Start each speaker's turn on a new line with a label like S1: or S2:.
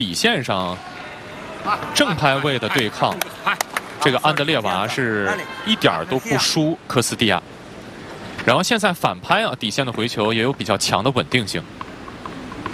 S1: 底线上正拍位的对抗，这个安德烈娃是一点儿都不输科斯蒂亚。然后现在反拍啊，底线的回球也有比较强的稳定性。